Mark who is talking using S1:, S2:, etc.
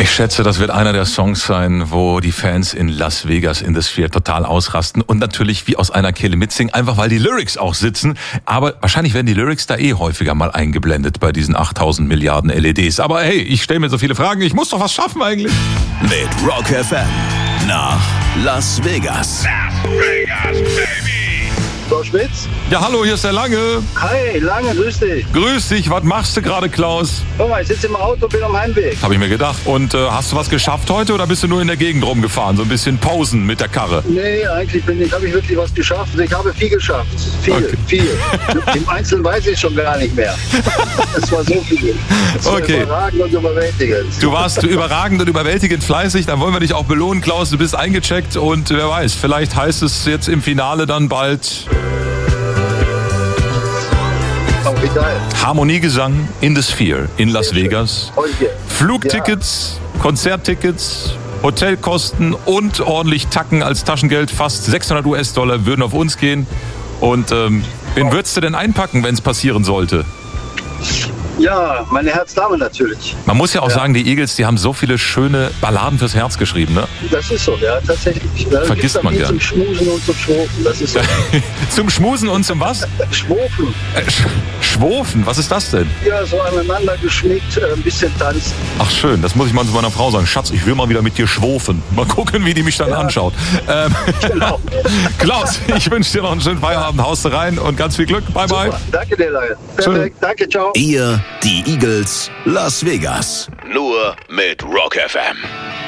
S1: Ich schätze, das wird einer der Songs sein, wo die Fans in Las Vegas in the Sphere total ausrasten und natürlich wie aus einer Kehle mitsingen, einfach weil die Lyrics auch sitzen. Aber wahrscheinlich werden die Lyrics da häufiger mal eingeblendet bei diesen 8000 Milliarden LEDs. Aber hey, ich stelle mir so viele Fragen, ich muss doch was schaffen eigentlich.
S2: Mit Rock FM nach Las Vegas.
S3: Las Vegas, baby.
S4: Frau Schmitz?
S1: Ja, hallo, hier ist der Lange.
S4: Hi, Lange, grüß dich.
S1: Grüß dich, was machst du gerade, Klaus?
S4: Guck mal, ich sitze im Auto, bin am Heimweg.
S1: Habe ich mir gedacht. Und hast du was geschafft heute oder bist du nur in der Gegend rumgefahren? So ein bisschen Posen mit der Karre?
S4: Nee, eigentlich habe ich wirklich was geschafft. Ich habe viel geschafft. Viel. Im Einzelnen weiß ich schon gar nicht mehr. Es war so viel. Es war überragend und überwältigend.
S1: Du warst überragend und überwältigend fleißig. Dann wollen wir dich auch belohnen, Klaus. Du bist eingecheckt und wer weiß, vielleicht heißt es jetzt im Finale dann bald... Harmoniegesang in the Sphere in Las Vegas. Flugtickets, Konzerttickets, Hotelkosten und ordentlich Tacken als Taschengeld. Fast 600 US-Dollar würden auf uns gehen. Und wen würdest du denn einpacken, wenn es passieren sollte?
S4: Ja, meine Herzdame natürlich.
S1: Man muss ja auch sagen, die Eagles, die haben so viele schöne Balladen fürs Herz geschrieben, ne?
S4: Das ist so, ja, tatsächlich. Da
S1: vergisst man gern.
S4: Zum Schmusen und zum Schwofen, das ist so.
S1: Zum Schmusen und zum was?
S4: Schwofen.
S1: Schwofen, was ist das denn?
S4: Ja, so aneinander geschmiegt, ein bisschen tanzen.
S1: Ach schön, das muss ich mal zu meiner Frau sagen. Schatz, ich will mal wieder mit dir schwofen. Mal gucken, wie die mich dann anschaut.
S4: Genau.
S1: Klaus, ich wünsche dir noch einen schönen Feierabend. Haust rein und ganz viel Glück. Bye, bye.
S4: Super. Danke dir, Lange. Perfekt. Danke, ciao.
S2: Ihr, die Eagles, Las Vegas. Nur mit Rock FM.